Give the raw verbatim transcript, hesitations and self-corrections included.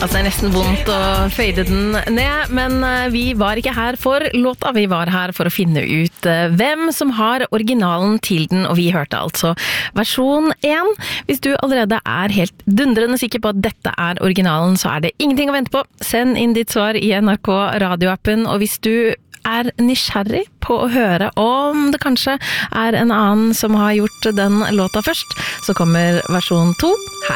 Altså, det er nesten vondt å fade den ned, men vi var ikke her for låta, vi var her for å finne ut hvem som har originalen til den, og vi hørte altså versjon én. Hvis du allerede er helt dundrende sikker på at dette er originalen, så er det ingenting å vente på. Send inn ditt svar i N R K radioappen, og hvis du er nysgjerrig på å høre om det kanskje er en annen som har gjort den låta først, så kommer versjon to her.